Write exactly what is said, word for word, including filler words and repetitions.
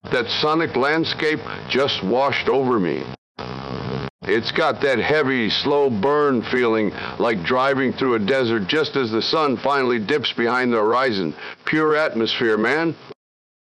That sonic landscape just washed over me. It's got that heavy, slow burn feeling, like driving through a desert just as the sun finally dips behind the horizon. Pure atmosphere, man.